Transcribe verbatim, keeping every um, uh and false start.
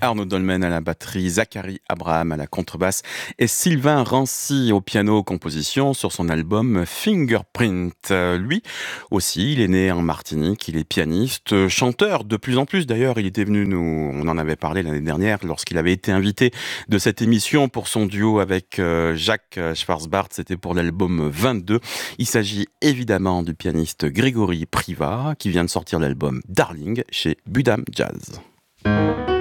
Arnaud Dolmen à la batterie, Zachary Abraham à la contrebasse et Sylvain Rancy au piano composition sur son album Fingerprint. Euh, Lui aussi, il est né en Martinique, il est pianiste, euh, chanteur de plus en plus d'ailleurs. Il était venu nous, on en avait parlé l'année dernière lorsqu'il avait été invité de cette émission pour son duo avec euh, Jacques Schwarzbart. C'était pour l'album vingt-deux. Il s'agit évidemment du pianiste Grégory Privat qui vient de sortir l'album Darling chez Budam Jazz.